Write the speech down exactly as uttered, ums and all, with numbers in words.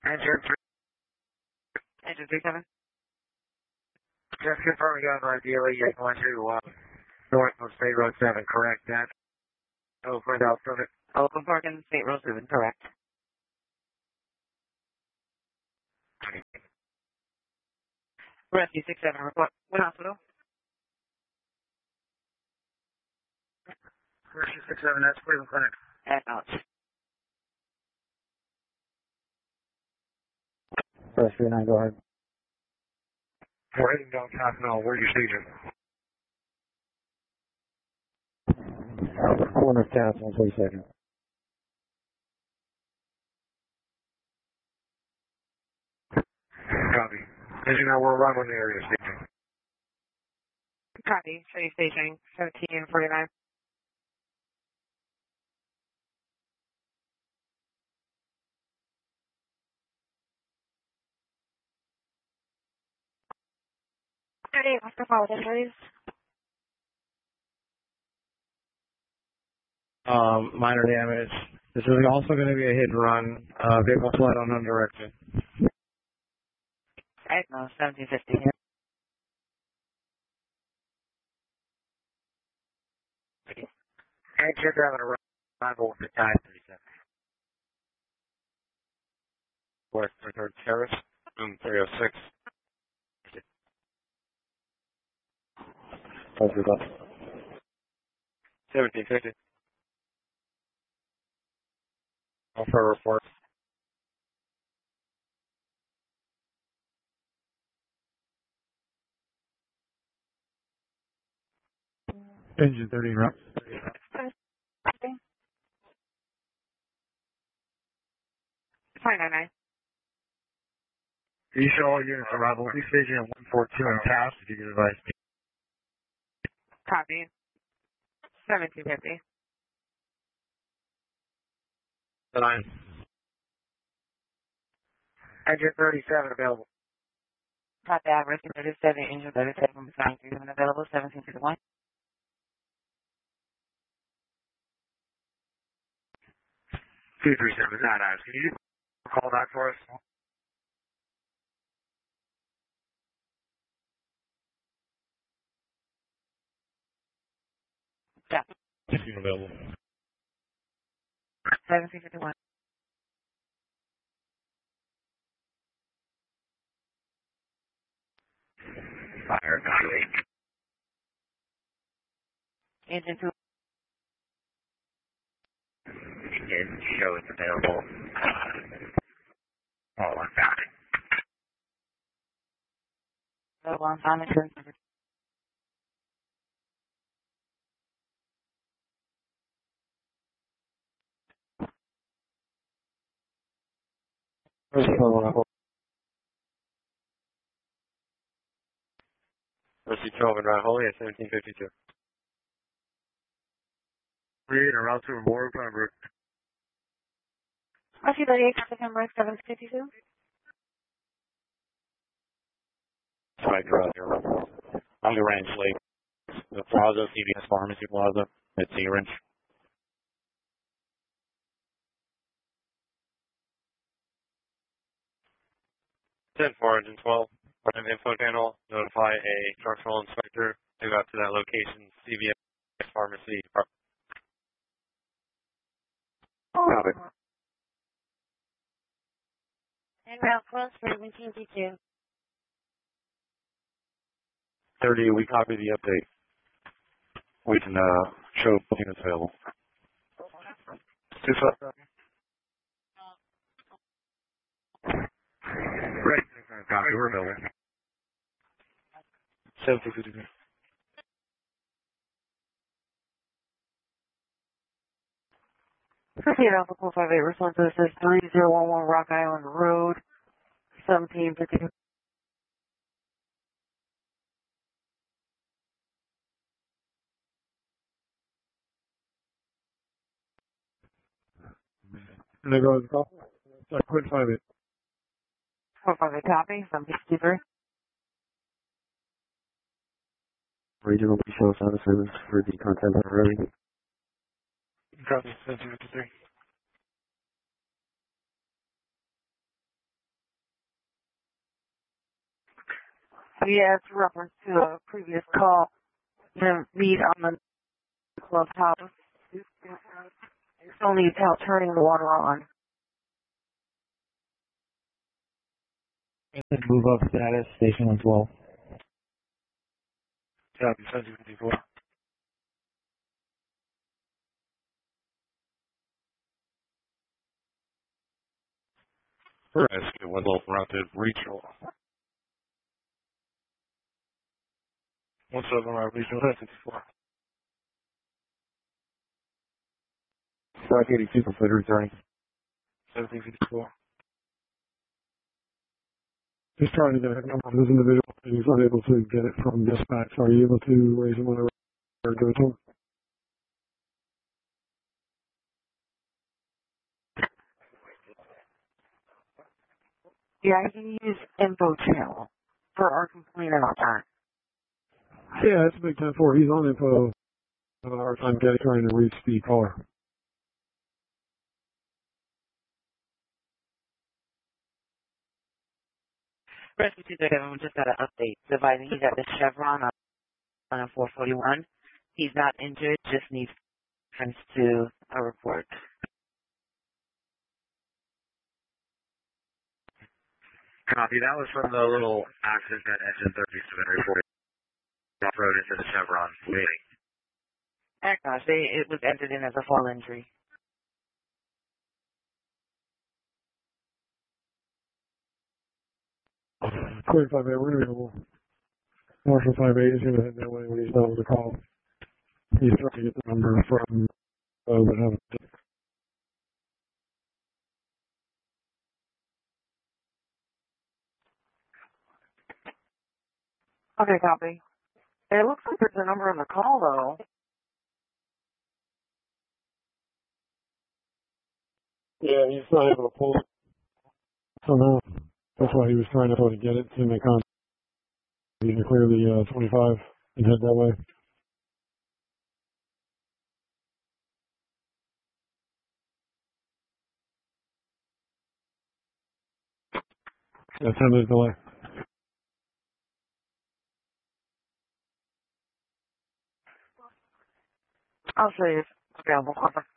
Engine three. Engine three seven. Just confirming on ideally you're going to uh, north of State Road seven, correct? That Oakland Outfield. Oakland Park and State Road seven, correct. Rescue six seven, report. What hospital? Rescue six seven, that's Cleveland Clinic. Acknowledge. Rescue nine, go ahead. We're heading down Continental. Where's your station? Corner of Continental, please, second. Copy. As you know, we're around in the area station. Copy. Show you station seventeen forty-nine. thirty-eight, what's the call, please? Um, minor damage. This is also going to be a hit and run. Uh, vehicle fled on undirected. Acknowledge, seventeen fifty here. Engine having a arrival with the time thirty-seven. West third Terrace, room three oh six. seventeen fifty. Offer report. Engine thirty, right? five nine nine. You show all units arrival. Please station at one four two and task if you get advice. Copy. seventeen fifty. Nine. Engine thirty-seven available. Copy that. Rescue thirty-seven, engine thirty-seven, beside three available, seventeen fifty-one. two three seven, not ours. Can you call back for us? Yeah. fifteen available. seventeen fifty-one. Fire evaluate. Engine two. Engine show is available. Oh, I found it. Available on Simon two. Where's the phone level? Mercy twelve and Round Holy at seventeen fifty-two. Read around to Memorial Pembroke. Rescue thirty-eight, September seven fifty-two. Right, drop here. On the range lake. The Plaza, C V S Pharmacy Plaza. It's Orange. ten four, engine twelve. Front info panel. Notify a structural inspector to go out to that location. C V S Pharmacy. Copy. And route close for seventeen fifty-two. thirty, we copy the update. We can uh, show units available. Two five. Right. Copy, we're available. seventeen fifty-two. Rescue Alpha four five eight, response to this is three zero one one Rock Island Road, seventeen fifty-two. And they go to the call? I couldn't find it. four five eight copy, seventeen fifty-three. Regional Police Services for the content already. Copy, seventeen fifty-three. Yeah, it's a reference to a previous call. To meet on the clubhouse. Still needs help turning the water on. And move up status, station one twelve. Copy, seven fifty-four. Rescue one twelve mounted regional. one seven around regional seven fifty-four. Strike eighty-two, complete returning. seventeen fifty-four. Just trying to get a number of this individual and he's unable to get it from dispatch. Are you able to raise him on a or give it to him? Yeah, I can use info channel for our complaint about that. Yeah, it's a big ten four. He's on info. Having a hard time getting trying to reach the caller. Rescue two thirty-seven just got an update. Advising he's at the Chevron on, on a four forty-one. He's not injured, just needs reference to a report. Copy. That was from the little accident at engine thirty-seven report. Off-road into the Chevron waiting. Heck gosh, they, it was entered in as a fall injury. Clear five eight, we're available. Marshall five eight is going to head that way when he's done with the call. He's trying to get the number from, uh, but haven't. Okay, copy. It looks like there's a number on the call, though. Yeah, he's not able to pull it. So now, that's why he was trying to, to get it to make contact. He can clear the uh, twenty-five and head that way. Yeah, ten minute delay. I'll show you. Available.